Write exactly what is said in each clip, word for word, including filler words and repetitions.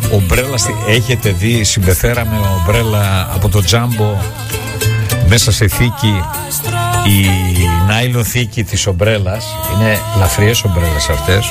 ομπρέλα. Έχετε δει συμπεθέρα με ομπρέλα από το Τζάμπο μέσα σε θήκη? Η νάιλον θήκη της ομπρέλας είναι λαφριές ομπρέλες αυτές.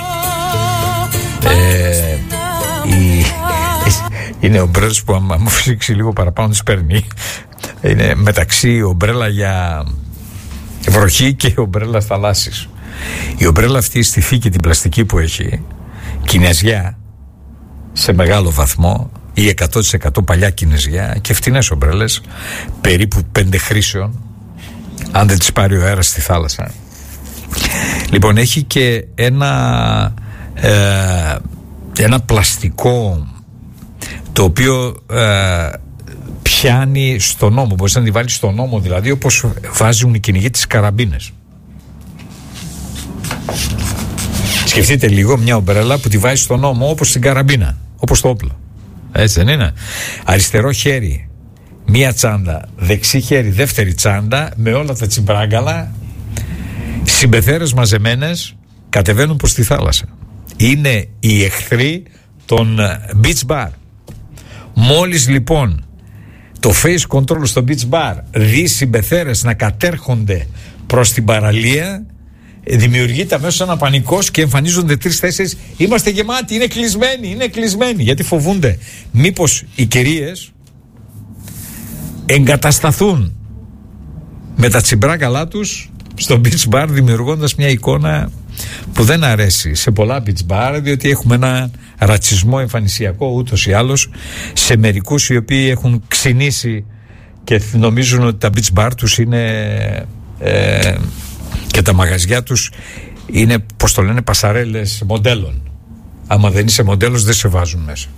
ε, η, είναι ομπρέλες που άμα μου φύξει λίγο παραπάνω τις παίρνει. Είναι μεταξύ ομπρέλα για βροχή και ομπρέλα θαλάσσης. Η ομπρέλα αυτή στη θήκη την πλαστική που έχει, κινεζιά σε μεγάλο βαθμό ή εκατό τοις εκατό παλιά κινεζιά και φτηνές ομπρέλες, περίπου πέντε χρήσεων, αν δεν τις πάρει ο αέρας στη θάλασσα. Λοιπόν, έχει και ένα ε, ένα πλαστικό το οποίο ε, πιάνει στον νόμο. Μπορείς να τη βάλεις στον νόμο, δηλαδή όπως βάζουν οι κυνηγοί τις καραμπίνες. Σκεφτείτε λίγο μια ομπρέλα που τη βάζει στον νόμο όπως την καραμπίνα, όπως το όπλο. Έτσι δεν είναι? Αριστερό χέρι μία τσάντα, δεξί χέρι δεύτερη τσάντα, με όλα τα τσιμπράγκαλα, συμπεθέρες μαζεμένες, κατεβαίνουν προς τη θάλασσα. Είναι οι εχθροί των beach bar. Μόλις λοιπόν το face control στο beach bar δει συμπεθέρες να κατέρχονται προς την παραλία, δημιουργείται αμέσως ένα πανικός και εμφανίζονται τρεις-τέσσερις. Είμαστε γεμάτοι, είναι κλεισμένοι, είναι κλεισμένοι. Γιατί φοβούνται μήπως οι κυρίες εγκατασταθούν με τα τσιμπράκαλά τους στο beach bar, δημιουργώντας μια εικόνα που δεν αρέσει σε πολλά beach bar, διότι έχουμε ένα ρατσισμό εμφανισιακό ούτως ή άλλως σε μερικούς οι οποίοι έχουν ξυνήσει και νομίζουν ότι τα beach bar τους είναι ε, και τα μαγαζιά τους είναι, πώς το λένε, πασαρέλες μοντέλων. Άμα δεν είσαι μοντέλος δεν σε βάζουν μέσα.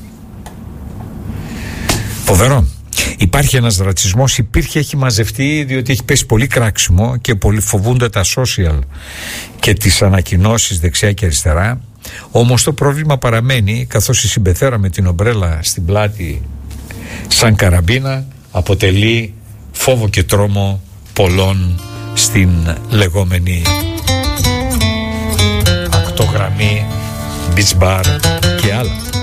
Φοβερό. Υπάρχει ένας ρατσισμός, υπήρχε, έχει μαζευτεί, διότι έχει πέσει πολύ κράξιμο και πολύ φοβούνται τα social και τις ανακοινώσεις δεξιά και αριστερά. Όμως το πρόβλημα παραμένει, καθώς η συμπεθέρα με την ομπρέλα στην πλάτη σαν καραμπίνα αποτελεί φόβο και τρόμο πολλών στην λεγόμενη ακτογραμμή, beach bar και άλλα.